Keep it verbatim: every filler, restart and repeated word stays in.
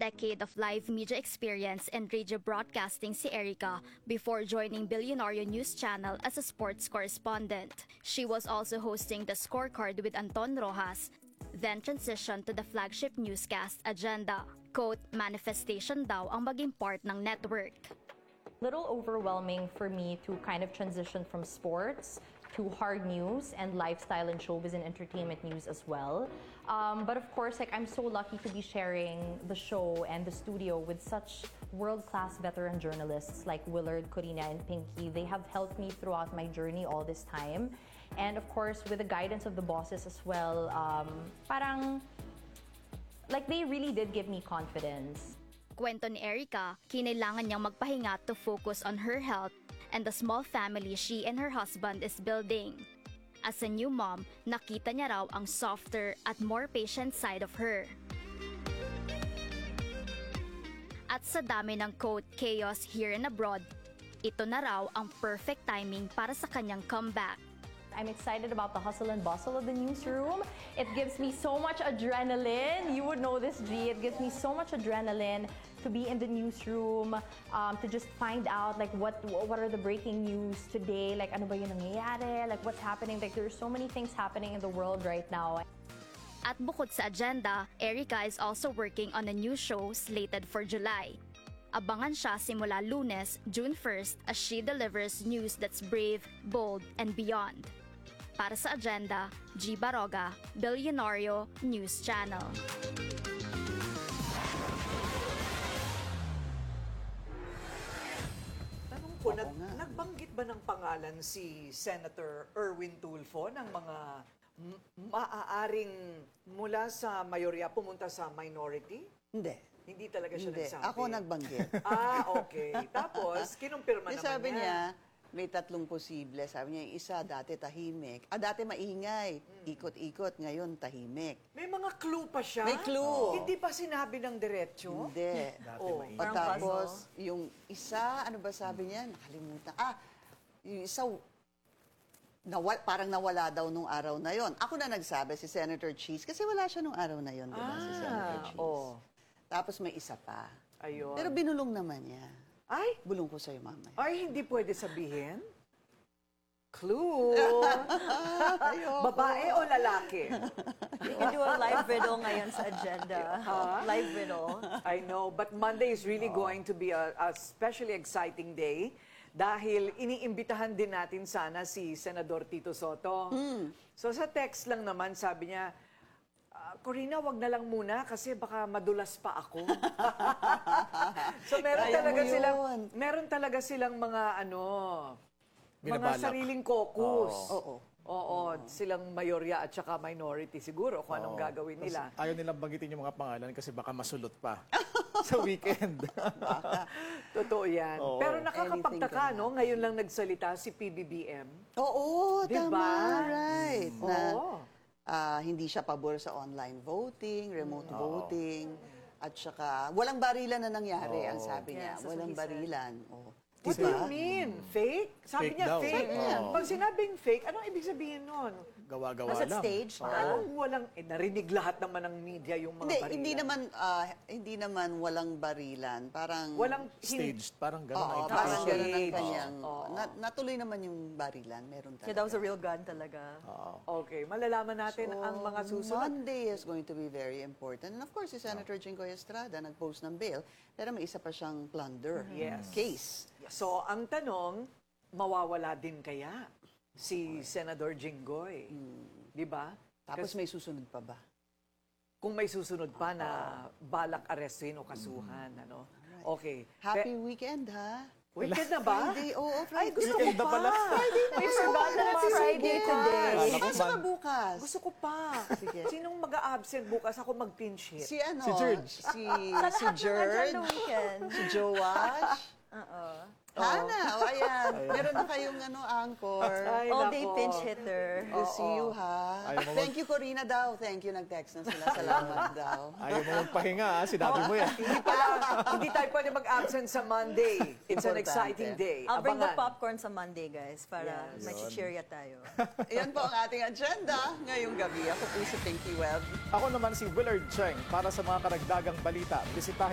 decade of live media experience and radio broadcasting si Erica before joining Billionario News Channel as a sports correspondent. She was also hosting The Scorecard with Anton Rojas, then transitioned to the flagship newscast Agenda. Quote, manifestation daw ang maging part ng network. Little overwhelming for me to kind of transition from sports to hard news and lifestyle and showbiz and entertainment news as well. Um, but of course, like I'm so lucky to be sharing the show and the studio with such world-class veteran journalists like Willard, Corina, and Pinky. They have helped me throughout my journey all this time. And of course, with the guidance of the bosses as well, um, parang, like they really did give me confidence. Kwento ni Erica, kinailangan niyang magpahinga to focus on her health and the small family she and her husband is building. As a new mom, nakita niya raw ang softer at more patient side of her. At sa dami ng quote chaos here and abroad, ito na raw ang perfect timing para sa kanyang comeback. I'm excited about the hustle and bustle of the newsroom. It gives me so much adrenaline. You would know this, G. It gives me so much adrenaline to be in the newsroom, um, to just find out like what what are the breaking news today, like ano ba yung nangyayari, like what's happening. Like there's so many things happening in the world right now. At bukod sa Agenda, Erica is also working on a new show slated for July. Abangan siya simula Lunes, June first, as she delivers news that's brave, bold, and beyond. Para sa Agenda, G. Baroga, Billionario News Channel. Tanong ko, nag, nagbanggit ba ng pangalan si Senator Erwin Tulfo ng mga m- maaaring mula sa mayorya pumunta sa minority? Hindi. Hindi talaga siya Hindi. nagsabi? Ako nagbanggit. Ah, okay. Tapos, kinumpirma Di naman sabi niya. niya, may tatlong posible. Sabi niya, yung isa dati tahimik. Ah, dati maingay. Ikot-ikot, ngayon tahimik. May mga clue pa siya? May clue. Hindi pa sinabi ng diretso? Hindi. Oh. At Parang tapos, yung isa, ano ba sabi niya? Nakalimutan. Ah, yung isa, nawal, parang nawala daw nung araw na yon. Ako na nagsabi, si Senator Cheese, kasi wala siya nung araw na yon, di ba? Si Senator Cheese. oh. Tapos may isa pa. Ayun. Pero binulong naman niya. Ay, Bulong ko sa'yo mamaya. ay, hindi pwede sabihin? Clue! Babae o lalaki? You can do a live video ngayon sa Agenda. Live video. I know, but Monday is really going to be a, a especially exciting day dahil iniimbitahan din natin sana si Senador Tito Soto. So sa text lang naman, sabi niya, "Ah, Corina, wag na lang muna kasi baka madulas pa ako." So meron Kaya talaga mo silang yun. meron talaga silang mga ano, mga Binabalak. sariling caucus. Oo. Oo, silang mayorya at saka minority siguro kung anong gagawin nila. Tapos ayaw nilang banggitin yung mga pangalan kasi baka masulot pa sa weekend. Totoo yan. Oo. Pero nakakapagtaka, Anything no? Ngayon lang nagsalita si P B B M. Oo, Di tama. ba? Right. Na, Oo. ah, hindi siya pabor sa online voting, remote voting, at saka walang barilan na nangyari, ang sabi niya. Yes, that's what Walang he said. barilan. Oh. What do you mean? Fake? Sabi Fake niya daw. fake. Sabi niya. Pag sinabing fake, anong ibig sabihin nun? Gawa-gawa Was it lang. staged? Oo. Anong walang, eh, narinig lahat naman ng media yung mga Hindi, barilan. hindi naman ah, hindi naman walang barilan. Parang Walang Staged, parang gano'n Oo, ang parang intention. ganun ang Staged. kanyang. Oo. Na, natuloy naman yung barilan, meron Yeah, talaga. that was a real gun talaga. Okay, malalaman natin ang mga susunod. Monday is going to be very important. And of course, si Senator Jingoy Estrada nag-post ng bail, pero may isa pa siyang plunder Yes. case. So, ang tanong, mawawala din kaya si Senador Jinggoy? Di ba? Tapos Kasi may susunod pa ba? kung may susunod pa na balak arestuin o kasuhan, ano? Okay. Happy Pe- weekend, ha? weekend na ba? Friday, oo, Ay, Friday. gusto ko Weekend na pa. pala. Friday na. We forgot that it's Friday today. Alam ko, Pasok ka man- bukas. Gusto ko pa. Sige. Sinong mag-a-absent bukas? Ako mag-pinch hit. Si ano? Si George. Si, si Agenda George. weekend. Si Joash. Hana, o ayan. Meron na kayong ano, anchor. Ay, All day nako. pinch hitter. We'll see you, ha? Ayaw mo mag- Thank you, Corina daw. Thank you, nag-text na sila. Salamat daw. Ayaw mo magpahinga, ha? Sinabi mo yan. Hindi pala, hindi tayo pwede mag-absent sa Monday. It's an Importante. exciting day. I'll bring the Abangan. popcorn sa Monday, guys, para Yes. machichirya tayo. Ayan po ang ating agenda ngayong gabi. Ako po si Pinky Webb. Ako naman si Willard Cheng para sa mga karagdagang balita. Bisitahin